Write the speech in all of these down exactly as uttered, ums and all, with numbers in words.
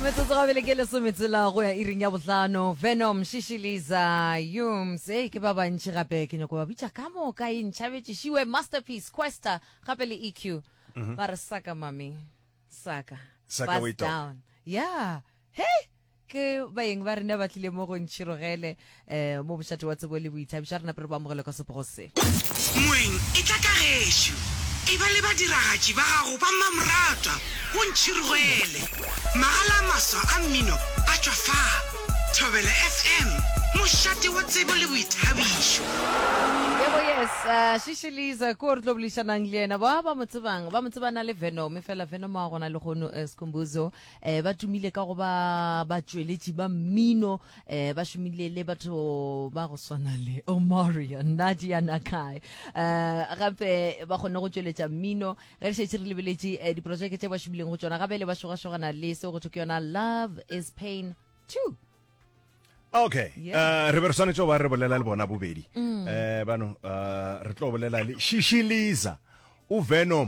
metsotso ga bele ke lesometsela go ya iring ya botlhano Venom Shishiliza Yums e ke ba bantši gape ke nyako ba bitša ka moka e ntšhabetše šiwe Masterpiece Questa gape le E Q ba re saka mami saka Saka bust we talk. down yeah hey ke baeng ba rena ba tlile mo go ntšhirogele um mo bošate wa tsebo le boithabiša rena pere ba amogele ka sepogo se moeng e tla ka gešo e ba le badiragatši ba gago ba mamoratwa go ntšhirogele magala a maswa a mmino a tšwa fa Thobela F M mošate wa tsebo le boithabišo. yebo yes uh, Shishiliza ko re tlo bolišanang le ena ba ba motsebang ba motsebana le Venom fela Venom a gona le gono uh, Skhumbuzo eh ba tumile ka go ba ba tšweletši ba mmino eh ba šomile le batho ba go swana le Omari Nadia Nakai eh gape ba gone go tšweletša mmino ge re šetše re lebeletše eh, diprojeke tše ba šomileng go tšona gape le ba šogašogana le seo go thwe ke yona Love is Pain two. Okay. Yeah. Uh, re be re swanetše go ba re bolela le bona bobedi. Eh bano uh, re tlo bolela le Shishiliza u Venom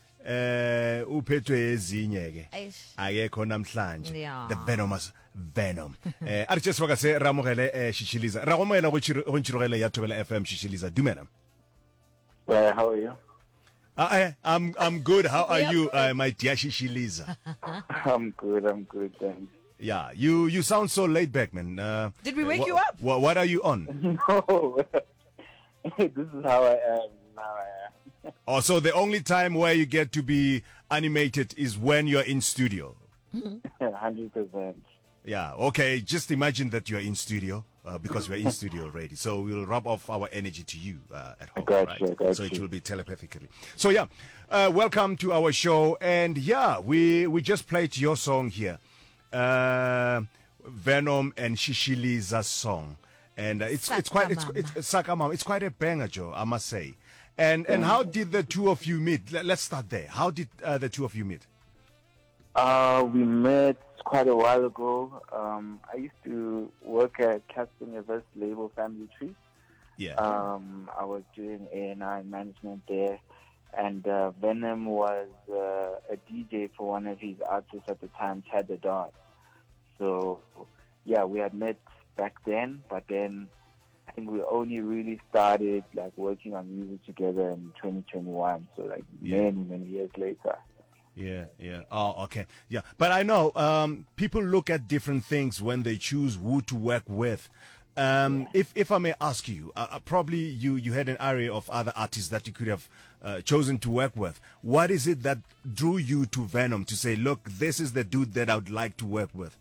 eh uphethwe ezinye ke. Eish. Akekho namhlanje. Yeah. The Venomous Venom. eh a re tšese ka se ramogele eh Shishiliza. Ra go moela go tšhiro go ntšhirogele ya Thobela F M Shishiliza. Dumela. Well, how are you? Uh, eh, I'm I'm good. How are Yep. you, uh, my dear Shishiliza? I'm good, I'm good, thanks. Yeah, you you sound so laid back, man. Uh, Did we wake wha- you up? wha- what are you on? No, this is how I am, now I am. Oh, so the only time where you get to be animated is when you're in studio. one hundred percent. Yeah, okay. Just imagine that you're in studio uh, because we're in studio already. So we'll rub off our energy to you uh, at home, got right? you, I got so it you. will be telepathically. So yeah, uh, welcome to our show. And yeah, we we just played your song here, uh, Venom and Shishiliza's song, and uh, it's it's quite it's Sakamama. it's, it's Sakamama. It's quite a banger, Joe, I must say. And and how did the two of you meet? Let- Let's start there. How did uh, the two of you meet? Uh, we met quite a while ago. Um, I used to work at Casting Universe label Family Tree. Yeah. Um, I was doing A and I management there, and uh, Venom was uh, a D J for one of his artists at the time, Chad the Dog. So, yeah, we had met back then, but then I think we only really started like working on music together in twenty twenty-one. So, like Yeah. many many years later. Yeah, yeah. Oh, okay. Yeah. But I know um, people look at different things when they choose who to work with. Um, if if I may ask you, uh, uh, probably you, you had an array of other artists that you could have uh, chosen to work with. What is it that drew you to Venom to say, look, this is the dude that I would like to work with?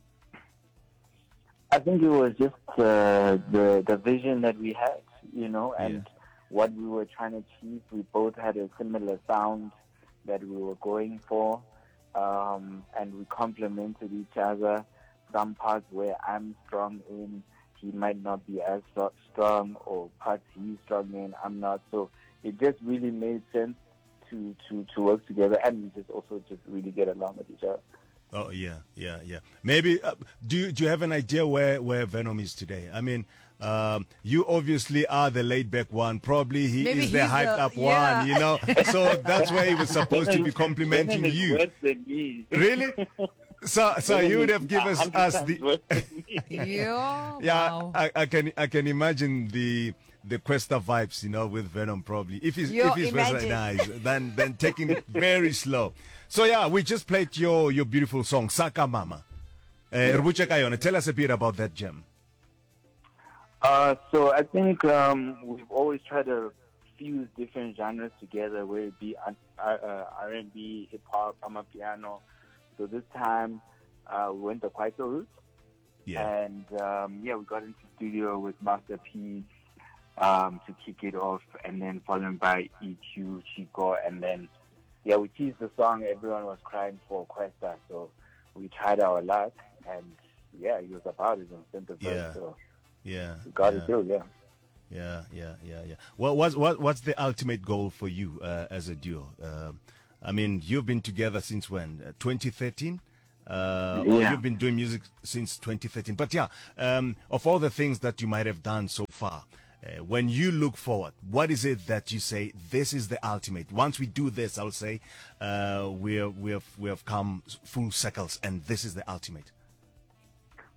I think it was just uh, the the vision that we had, you know, and Yeah. what we were trying to achieve. We both had a similar sound that we were going for, um, and we complemented each other. Some parts where I'm strong in, he might not be as so- strong, or parts he's strong in, I'm not. So it just really made sense to to to work together, and we just also just really get along with each other. Oh yeah, yeah, yeah. Maybe uh, do you, do you have an idea where, where Venom is today? I mean, um, you obviously are the laid back one. Probably he Maybe is the he's hyped the- up yeah. one. You know, so that's where he was supposed to be complimenting Venom is you. worse than me. Really? So so you would have given us, us the Yo, yeah. wow. I, I can I can imagine the the Questa vibes, you know, with Venom probably. If he's Yo, if he's imagine. nice, then then taking it very slow. So yeah, we just played your your beautiful song Saka Mama. Uh, Rubuche Kayone, tell us a bit about that gem. Uh, so I think um, we've always tried to fuse different genres together, whether it be uh, uh, R and B, hip hop, amapiano. So this time uh, we went the Kwaito route, Yeah. and um, yeah, we got into studio with Masterpiece um, to kick it off, and then followed by E Q, Chico, and then yeah, we teased the song everyone was crying for, Questa. So we tried our luck, and yeah, it was about it on center verse, Yeah. so Yeah. we got yeah. it too, yeah. Yeah, yeah, yeah, yeah. Well, what's what what's the ultimate goal for you uh, as a duo? Um I mean, you've been together since when? Uh, twenty thirteen. Uh, or Yeah. you've been doing music since twenty thirteen. But yeah, um, of all the things that you might have done so far, uh, when you look forward, what is it that you say, this is the ultimate? Once we do this, I'll say, uh, we we have we have come full circles, and this is the ultimate.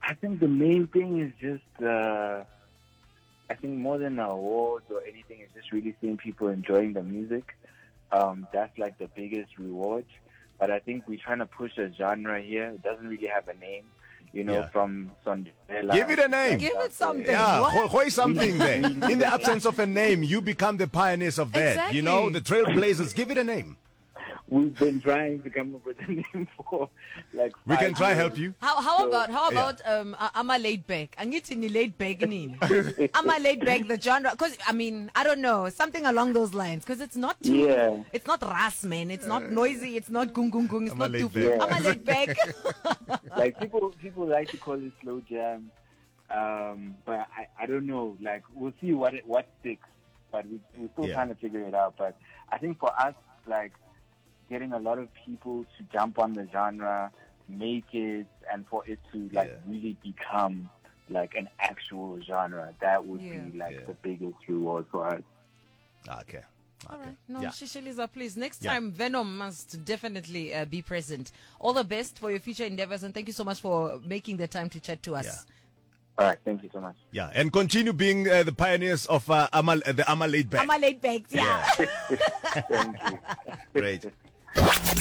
I think the main thing is just, uh, I think more than awards or anything, is just really seeing people enjoying the music. Um, that's like the biggest reward. But I think we're trying to push a genre here. It doesn't really have a name, you know, Yeah. from Sondela. Give it a name. Give it something. Yeah, What? ho- hoist something there. In the absence of a name, you become the pioneers of that. You know, the trailblazers. Give it a name. We've been trying to come up with a name for like We can five try years. help you. How how So, about how yeah. about um I- I'm a laid back. Angithi ni laid back nini. I'm a laid back the genre because I mean I don't know something along those lines because it's not too Yeah. it's not ras man it's not noisy it's not gung gung gung it's I'm a not laid too back. I'm a laid back. Like people people like to call it slow jam. Um, but I, I don't know, like we'll see what it, what sticks. But we we're still Yeah. trying to figure it out. But I think for us, like getting a lot of people to jump on the genre, make it, and for it to like Yeah. really become like an actual genre, that would Yeah. be like Yeah. the biggest reward for us. Okay. All Okay. right. No, Yeah. Shisheliza, please. Next Yeah. time, Venom must definitely uh, be present. All the best for your future endeavors, and thank you so much for making the time to chat to us. Yeah. All right, thank you so much. Yeah, and continue being uh, the pioneers of uh, Amal, uh, the Amal laid back. I'm a laid back. Yeah. Thank you. Great.